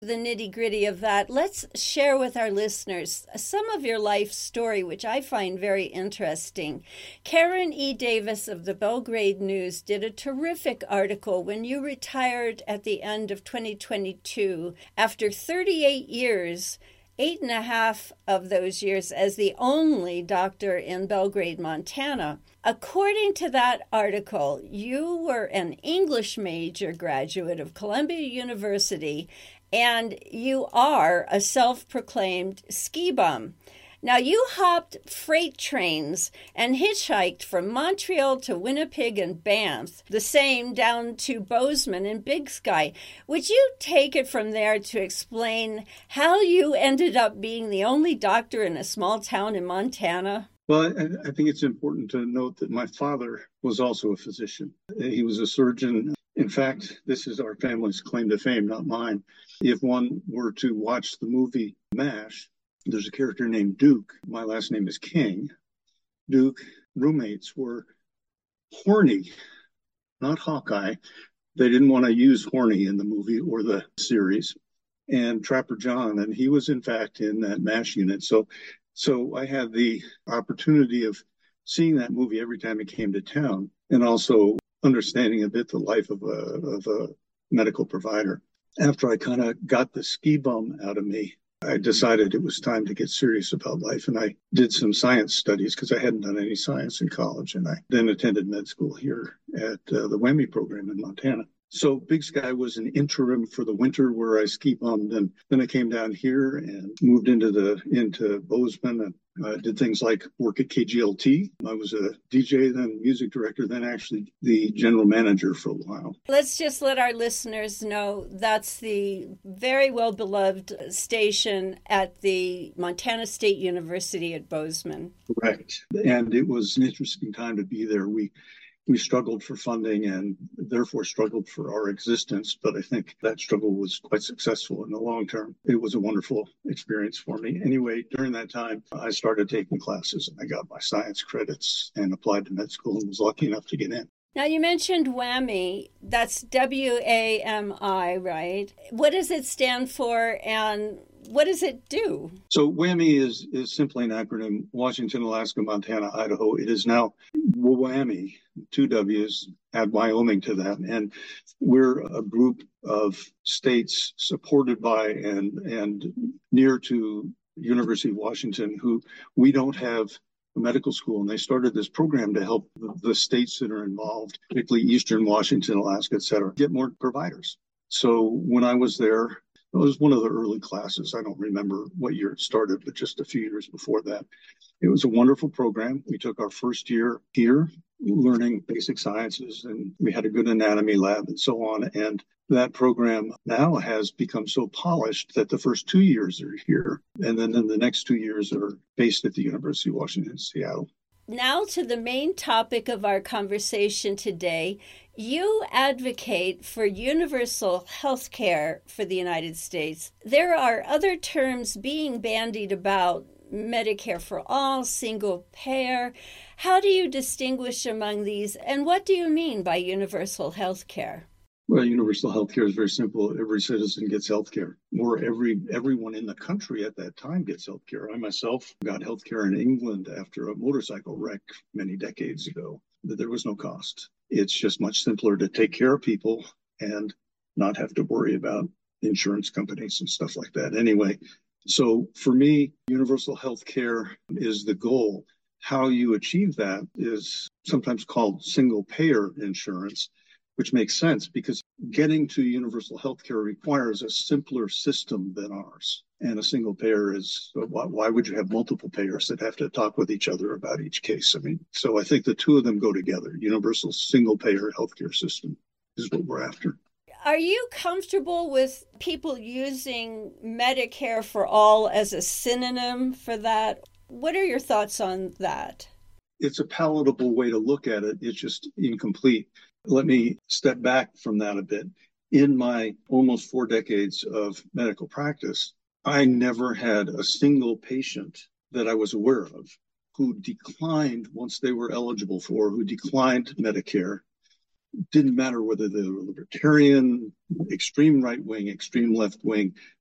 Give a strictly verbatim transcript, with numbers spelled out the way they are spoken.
the nitty-gritty of that, let's share with our listeners some of your life story, which I find very interesting. Karen E. Davis of the Belgrade News did a terrific article when you retired at the end of twenty twenty-two after thirty-eight years, eight and a half of those years as the only doctor in Belgrade, Montana. According to that article, you were an English major graduate of Columbia University, and you are a self-proclaimed ski bum. Now, you hopped freight trains and hitchhiked from Montreal to Winnipeg and Banff, the same down to Bozeman and Big Sky. Would you take it from there to explain how you ended up being the only doctor in a small town in Montana? Well, I, I think it's important to note that my father was also a physician. He was a surgeon. In fact, this is our family's claim to fame, not mine. If one were to watch the movie MASH, there's a character named Duke. My last name is King. Duke roommates were horny, not Hawkeye. They didn't want to use horny in the movie or the series. And Trapper John, and he was in fact in that MASH unit. So, so I had the opportunity of seeing that movie every time it came to town, and also understanding a bit the life of a, of a medical provider. After I kind of got the ski bum out of me, I decided it was time to get serious about life. And I did some science studies because I hadn't done any science in college. And I then attended med school here at uh, the W E M I program in Montana. So Big Sky was an interim for the winter where I ski bummed. And then I came down here and moved into the into Bozeman and uh, did things like work at K G L T. I was a D J, then music director, then actually the general manager for a while. Let's just let our listeners know that's the very well-beloved station at the Montana State University at Bozeman. Correct. And it was an interesting time to be there. We We struggled for funding and therefore struggled for our existence. But I think that struggle was quite successful in the long term. It was a wonderful experience for me. Anyway, during that time, I started taking classes and I got my science credits and applied to med school and was lucky enough to get in. Now, you mentioned W A M I. That's W A M I, right? What does it stand for and what does it do? So W A M I is, is simply an acronym, Washington, Alaska, Montana, Idaho. It is now W A M I, two W's, add Wyoming to that. And we're a group of states supported by and, and near to University of Washington who we don't have a medical school. And they started this program to help the, the states that are involved, particularly Eastern Washington, Alaska, et cetera, get more providers. So when I was there, it was one of the early classes. I don't remember what year it started, but just a few years before that. It was a wonderful program. We took our first year here learning basic sciences, and we had a good anatomy lab and so on. And that program now has become so polished that the first two years are here. And then, then the next two years are based at the University of Washington in Seattle. Now to the main topic of our conversation today. You advocate for universal health care for the United States. There are other terms being bandied about, Medicare for all, single payer. How do you distinguish among these, and what do you mean by universal health care? Well, universal health care is very simple. Every citizen gets health care, or every everyone in the country at that time gets health care. I myself got health care in England after a motorcycle wreck many decades ago. There was no cost. It's just much simpler to take care of people and not have to worry about insurance companies and stuff like that. Anyway, so for me, universal health care is the goal. How you achieve that is sometimes called single payer insurance, which makes sense because getting to universal health care requires a simpler system than ours. And a single payer is, why, why would you have multiple payers that have to talk with each other about each case? I mean, so I think the two of them go together. Universal single payer healthcare system is what we're after. Are you comfortable with people using Medicare for all as a synonym for that? What are your thoughts on that? It's a palatable way to look at it. It's just incomplete. Let me step back from that a bit. In my almost four decades of medical practice, I never had a single patient that I was aware of who declined once they were eligible for, who declined Medicare didn't matter whether they were libertarian, extreme right wing, extreme left wing.